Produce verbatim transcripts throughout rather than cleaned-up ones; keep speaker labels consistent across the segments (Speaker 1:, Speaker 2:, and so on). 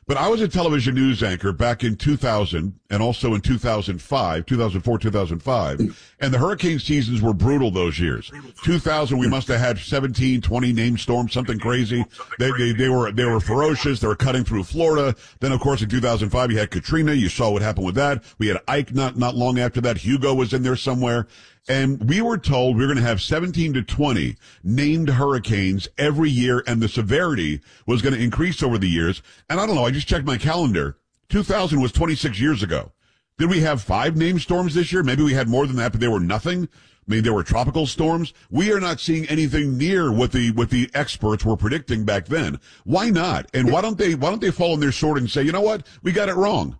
Speaker 1: But I was a television news anchor back in two thousand and also in two thousand five, two thousand four, two thousand five. And the hurricane seasons were brutal those years. two thousand, we must have had seventeen, twenty named storms, something crazy. They, they, they were, they were ferocious. They were cutting through Florida. Then, of course, in two thousand five, you had Katrina. You saw what happened with that. We had Ike not, not long after that. Hugo was in there somewhere. And we were told we were going to have seventeen to twenty named hurricanes every year, and the severity was going to increase over the years. And I don't know, I just checked my calendar. two thousand was twenty-six years ago. Did we have five named storms this year? Maybe we had more than that, but they were nothing. I mean, there were tropical storms. We are not seeing anything near what the what the experts were predicting back then. Why not? And why don't they why don't they fall on their sword and say, you know what, we got it wrong?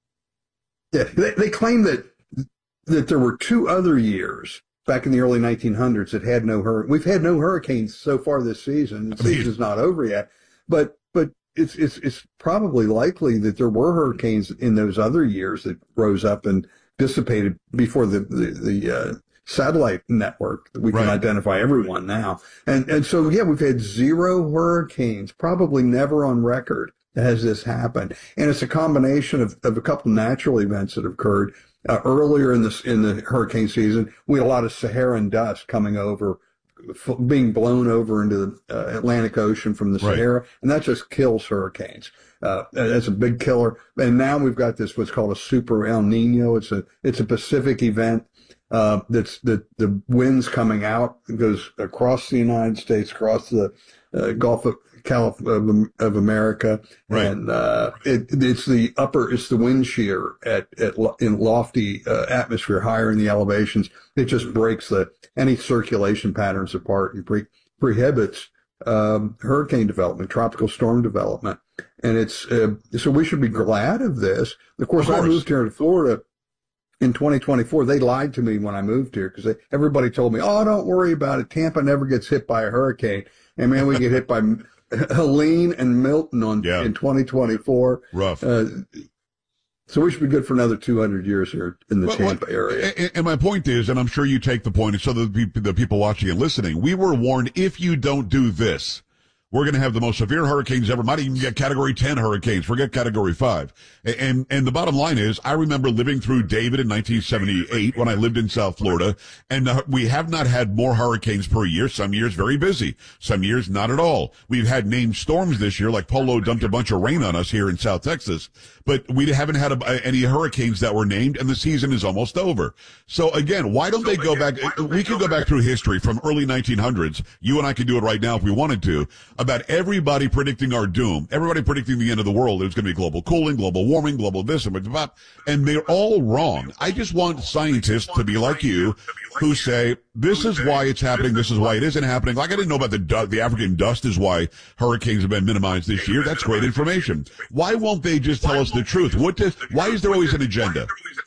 Speaker 2: Yeah, they, they claim that that there were two other years back in the early nineteen hundreds that had no hurricane. We've had no hurricanes so far this season. The season's not over yet, but but it's it's it's probably likely that there were hurricanes in those other years that rose up and dissipated before the the, the uh, satellite network. We can right. identify everyone now, and and so yeah, we've had zero hurricanes, probably never on record has this happened, and it's a combination of of a couple natural events that have occurred. Uh, earlier in this in the hurricane season, we had a lot of Saharan dust coming over, f- being blown over into the uh, Atlantic Ocean from the right. Sahara, and that just kills hurricanes. Uh, that's a big killer. And now we've got this what's called a super El Nino. It's a it's a Pacific event. Uh, that's the the winds coming out. It goes across the United States, across the uh, Gulf of Calif- of, of America, right. and uh, it, it's the upper, it's the wind shear at, at in lofty uh, atmosphere, higher in the elevations. It just breaks the any circulation patterns apart and pre- prohibits um, hurricane development, tropical storm development, and it's uh, so we should be glad of this. Of course, of course. I moved here to Florida in twenty twenty-four. They lied to me when I moved here because everybody told me, "Oh, don't worry about it. Tampa never gets hit by a hurricane." And man, we get hit by Helene and Milton on yeah. in twenty twenty-four.
Speaker 1: Rough.
Speaker 2: Uh, so we should be good for another two hundred years here in the well, Tampa well, area.
Speaker 1: And, and my point is, and I'm sure you take the point, and so the, the people watching and listening, we were warned, if you don't do this, we're going to have the most severe hurricanes ever. Might even get category ten hurricanes. Forget category five. And, and the bottom line is, I remember living through David in nineteen seventy-eight when I lived in South Florida. And uh, we have not had more hurricanes per year. Some years very busy. Some years not at all. We've had named storms this year, like Polo dumped a bunch of rain on us here in South Texas. But we haven't had a, any hurricanes that were named, and the season is almost over. So again, why don't they go back? We can go back through history from early nineteen hundreds. You and I could do it right now if we wanted to. About everybody predicting our doom, everybody predicting the end of the world. There's going to be global cooling, global warming, global this, and that, and they're all wrong. I just want scientists to be like you, who say, this is why it's happening, this is why it isn't happening. Like, I didn't know about the the African dust is why hurricanes have been minimized this year. That's great information. Why won't they just tell us the truth? What does, why is there always an agenda?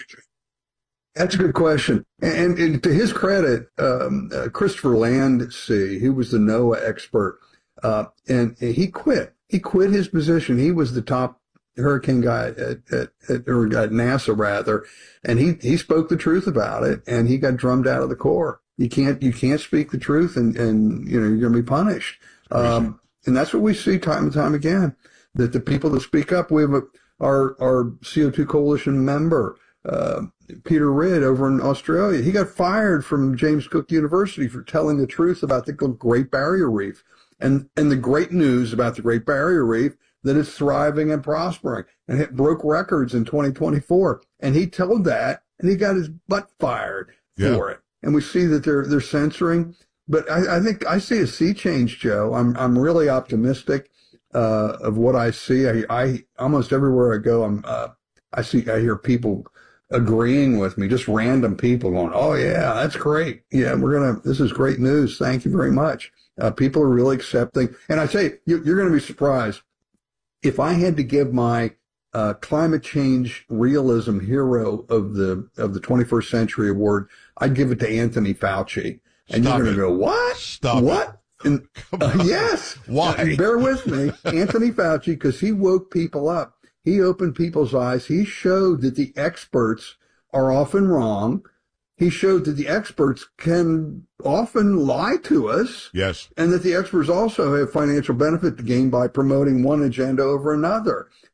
Speaker 2: That's a good question. And, and to his credit, um, uh, Christopher Landsea, he was the NOAA expert, uh, and he quit. He quit his position. He was the top hurricane guy at, at, at, or at NASA rather, and he, he spoke the truth about it, and he got drummed out of the Corps. You can't, you can't speak the truth, and, and, you know, you're going to be punished. Um, and that's what we see time and time again, that the people that speak up, we have a, our, our C O two Coalition member, uh, Peter Ridd over in Australia. He got fired from James Cook University for telling the truth about the Great Barrier Reef. And, and the great news about the Great Barrier Reef, that it's thriving and prospering, and it broke records in twenty twenty-four. And he told that, and he got his butt fired
Speaker 1: yeah.
Speaker 2: for it. And we see that they're, they're censoring, but I, I think I see a sea change, Joe. I'm, I'm really optimistic, uh, of what I see. I, I, almost everywhere I go, I'm, uh, I see, I hear people agreeing with me, just random people going, oh yeah, that's great. Yeah, we're going to, this is great news. Thank you very much. Uh, people are really accepting. And I say, you, you're going to be surprised. If I had to give my uh, climate change realism hero of the of the twenty-first century award, I'd give it to Anthony Fauci. And
Speaker 1: Stop
Speaker 2: you're going to go, what?
Speaker 1: Stop
Speaker 2: what?
Speaker 1: It.
Speaker 2: And, uh, yes.
Speaker 1: Why?
Speaker 2: And bear with me. Anthony Fauci, because he woke people up. He opened people's eyes. He showed that the experts are often wrong. He showed that the experts can often lie to us.
Speaker 1: Yes.
Speaker 2: And that the experts also have financial benefit to gain by promoting one agenda over another.